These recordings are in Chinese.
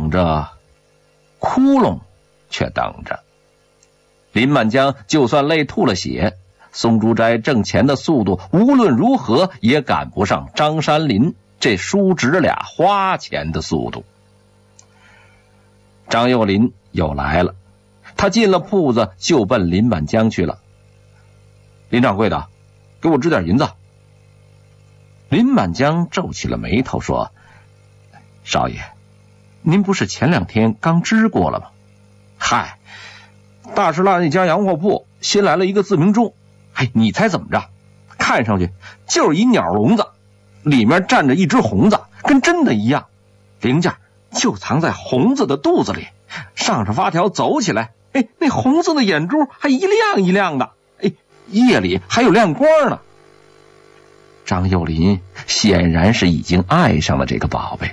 等着，窟窿却等着。林满江就算累吐了血，松竹斋挣钱的速度无论如何也赶不上张山林这叔侄俩花钱的速度。张幼林又来了，他进了铺子就奔林满江去了。林掌柜的，给我支点银子。林满江皱起了眉头说：少爷，您不是前2天刚支过了吗？嗨，大石栏那家洋货铺新来了一个自鸣钟，你猜怎么着？看上去就是一鸟笼子，里面站着一只红子，跟真的一样，零件就藏在红子的肚子里，上着发条走起来，那红子的眼珠还一亮一亮的，夜里还有亮光呢。张幼林显然是已经爱上了这个宝贝，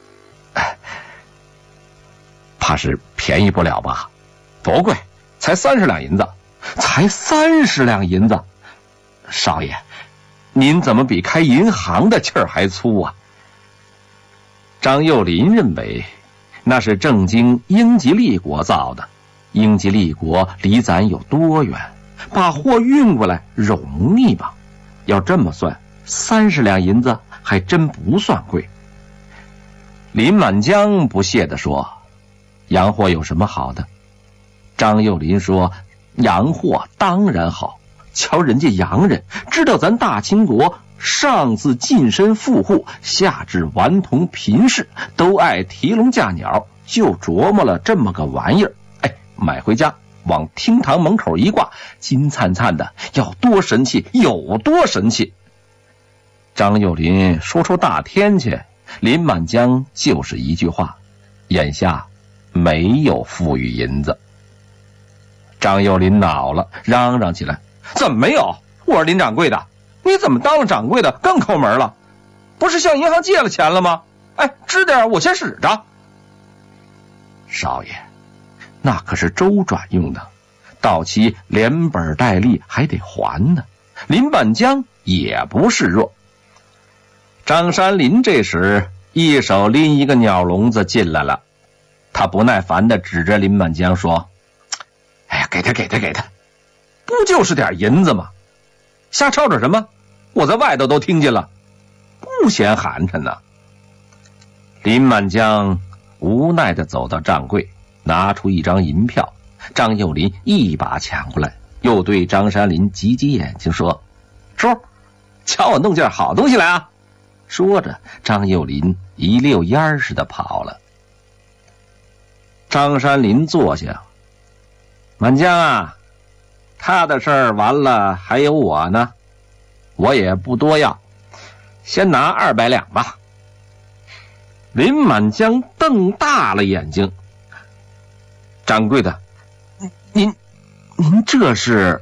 怕是便宜不了吧？不贵，才30两银子。才30两银子，少爷，您怎么比开银行的气儿还粗啊？张幼林认为那是正经英吉利国造的，英吉利国离咱有多远，把货运过来容易吗？要这么算，30两银子还真不算贵。林满江不屑地说：洋货有什么好的？张幼林说：洋货当然好，瞧人家洋人知道咱大清国上自近身富户，下至顽童贫士都爱提笼架鸟，就琢磨了这么个玩意儿，买回家往厅堂门口一挂，金灿灿的，要多神气有多神气。张幼林说出大天去，林满江就是一句话：眼下没有富裕银子。张幼林恼了，嚷嚷起来：怎么没有？我是林掌柜的，你怎么当了掌柜的更抠门了？不是向银行借了钱了吗？支点我先使着。少爷，那可是周转用的，到期连本带利还得还呢。林满江也不示弱。张山林这时一手拎一个鸟笼子进来了，他不耐烦地指着林满江说：给他，不就是点银子吗？瞎吵吵什么？我在外头都听见了，不嫌寒碜呢。林满江无奈地走到账柜，拿出一张银票，张幼林一把抢过来，又对张山林挤挤眼睛说：叔，瞧我弄件好东西来啊！说着，张幼林一溜烟似的跑了。张山林坐下：满江啊，他的事儿完了，还有我呢，我也不多要，先拿200两吧。林满江瞪大了眼睛：掌柜的，您这是？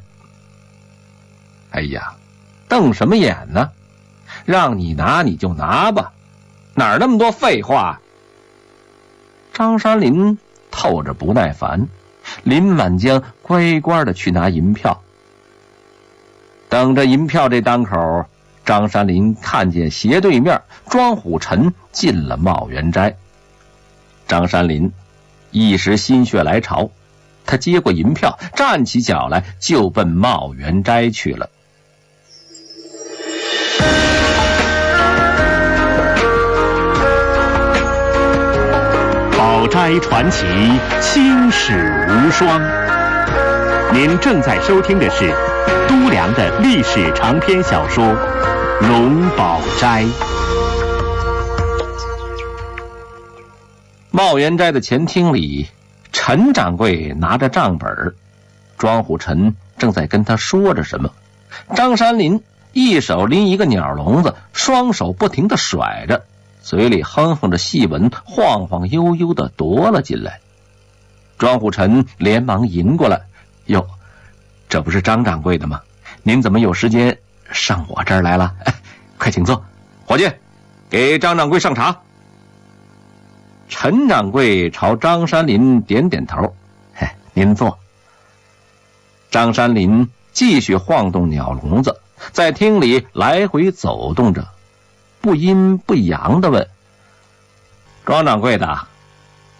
瞪什么眼呢？让你拿你就拿吧，哪儿那么多废话？张山林透着不耐烦，林满江乖乖的去拿银票。等着银票这当口，张山林看见斜对面庄虎臣进了茂源斋。张山林一时心血来潮，他接过银票，站起脚来就奔茂源斋去了。 宝斋传奇，青史无双。您正在收听的是都良的历史长篇小说《龙宝斋》。 茂源斋的前厅里，陈掌柜拿着账本，庄虎臣正在跟他说着什么。张山林一手拎一个鸟笼子，双手不停地甩着，嘴里哼哼着戏文，晃晃悠悠地踱了进来。庄虎臣连忙迎过来：哟，这不是张掌柜的吗？您怎么有时间上我这儿来了？快请坐。伙计，给张掌柜上茶。陈掌柜朝张山林点点头：您坐。张山林继续晃动鸟笼子，在厅里来回走动着，不阴不阳地问：庄掌柜的，